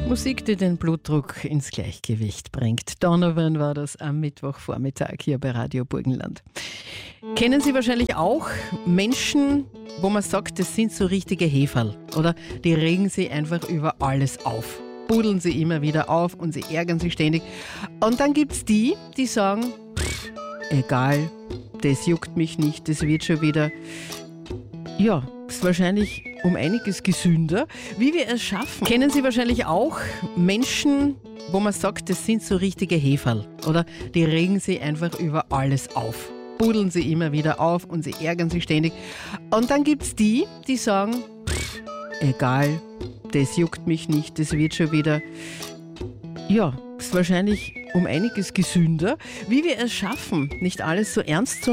Musik, die den Blutdruck ins Gleichgewicht bringt. Donovan war das am Mittwochvormittag hier bei Radio Burgenland. Kennen Sie wahrscheinlich auch Menschen, wo man sagt, das sind so richtige Heferl, oder? Die regen sie einfach über alles auf. Buddeln sie immer wieder auf und sie ärgern sich ständig. Und dann gibt's die sagen, egal, das juckt mich nicht, das wird schon wieder. Ja, ist wahrscheinlich um einiges gesünder. Wie wir es schaffen, kennen Sie wahrscheinlich auch Menschen, wo man sagt, das sind so richtige Heferl, oder? Die regen sie einfach über alles auf. Buddeln sie immer wieder auf und sie ärgern sich ständig. Und dann gibt's die sagen, egal, das juckt mich nicht, das wird schon wieder. Ja, ist wahrscheinlich um einiges gesünder. Wie wir es schaffen, nicht alles so ernst zu